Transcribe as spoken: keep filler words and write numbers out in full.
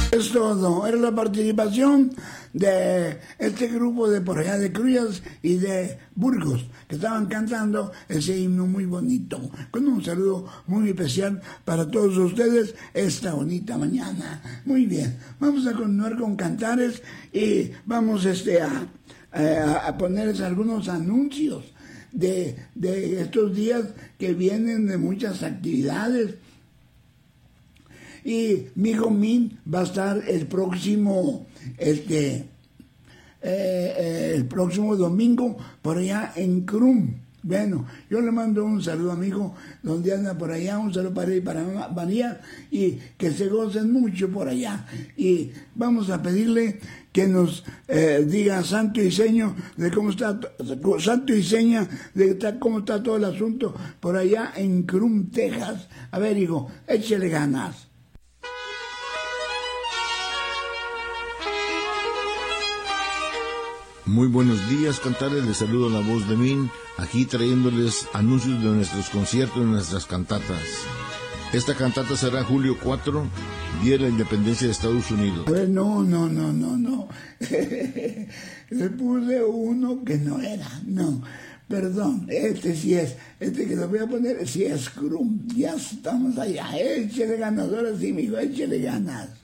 Es todo, era la participación de este grupo de por allá de Cruillas y de Burgos, que estaban cantando ese himno muy bonito, con un saludo muy especial para todos ustedes esta bonita mañana. Muy bien, vamos a continuar con cantares y vamos este a, a, a ponerles algunos anuncios de, de estos días que vienen de muchas actividades. Y Migo Min va a estar el próximo este eh, eh, el próximo domingo por allá en Crum. Bueno, yo le mando un saludo, amigo, donde anda por allá, un saludo para él y para María, y que se gocen mucho por allá. Y vamos a pedirle que nos eh, diga santo y seño de cómo está, santo y seña de cómo está todo el asunto por allá en Crum, Texas. A ver, hijo, échele ganas. Muy buenos días, cantares, les saludo la voz de Min, aquí trayéndoles anuncios de nuestros conciertos, de nuestras cantatas. Esta cantata será julio cuatro, Día de la Independencia de Estados Unidos. A ver, no, no, no, no, no. Le puse uno que no era, no. Perdón, este sí es, este que lo voy a poner sí es Crum, ya estamos allá, échele ganas, ahora sí, mijo, échele ganas.